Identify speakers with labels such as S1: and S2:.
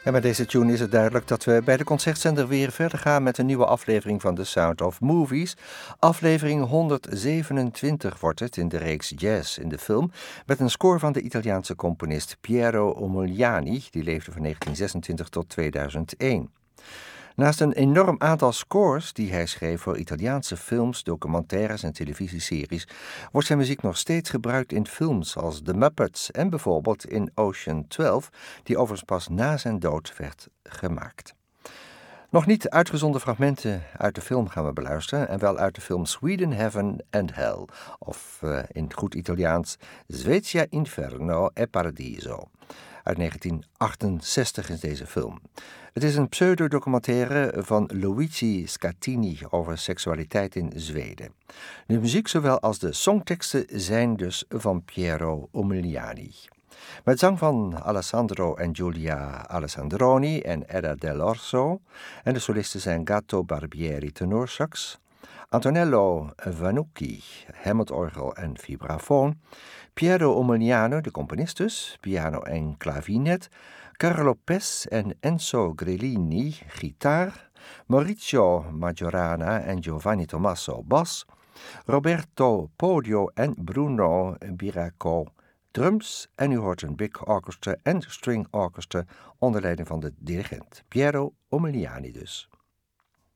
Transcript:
S1: En met deze tune is het duidelijk dat we bij de concertzender weer verder gaan met een nieuwe aflevering van The Sound of Movies. Aflevering 127 wordt het in de reeks Jazz in de film, met een score van de Italiaanse componist Piero Umiliani, die leefde van 1926 tot 2001. Naast een enorm aantal scores die hij schreef voor Italiaanse films, documentaires en televisieseries, wordt zijn muziek nog steeds gebruikt in films als The Muppets en bijvoorbeeld in Ocean 12, die overigens pas na zijn dood werd gemaakt. Nog niet uitgezonden fragmenten uit de film gaan we beluisteren, en wel uit de film Sweden, Heaven and Hell, of in goed Italiaans Svezia, Inferno e Paradiso. Uit 1968 is deze film. Het is een pseudodocumentaire van Luigi Scattini over seksualiteit in Zweden. De muziek zowel als de songteksten zijn dus van Piero Umiliani. Met zang van Alessandro en Giulia Alessandroni en Edda Dell'Orso, en de solisten zijn Gatto Barbieri tenorsax, Antonello Vannucchi Hammondorgel en vibrafoon, Piero Umiliani, de componist dus, piano en clavinet, Carlo Pes en Enzo Grillini, gitaar, Maurizio Majorana en Giovanni Tommaso, bas, Roberto Podio en Bruno Biraco, drums, en u hoort een big orchestra en string orchestra onder leiding van de dirigent, Piero Umiliani dus.